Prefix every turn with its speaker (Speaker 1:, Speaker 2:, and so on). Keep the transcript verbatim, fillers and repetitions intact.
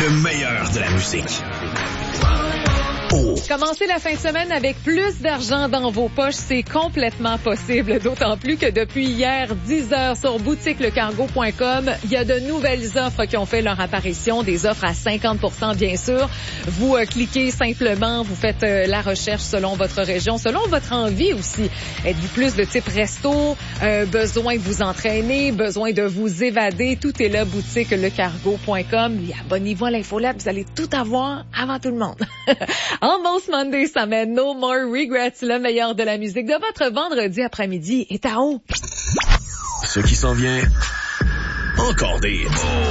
Speaker 1: Le meilleur de la musique. Oh.
Speaker 2: Commencez la fin de semaine avec plus d'argent dans vos poches, c'est complètement possible. D'autant plus que depuis hier, dix heures sur boutique le cargo point com, il y a de nouvelles offres qui ont fait leur apparition, des offres à cinquante pour cent bien sûr. Vous euh, cliquez simplement, vous faites euh, la recherche selon votre région, selon votre envie aussi. Êtes-vous plus de type resto, euh, besoin de vous entraîner, besoin de vous évader, tout est là, boutique le cargo point com. Et abonnez-vous à l'Infolab, vous allez tout avoir avant tout le monde. En Boss Monday, ça mène No More Regrets, le meilleur de la musique de votre vendredi après-midi est à haut.
Speaker 1: Ce qui s'en vient, encore des hits.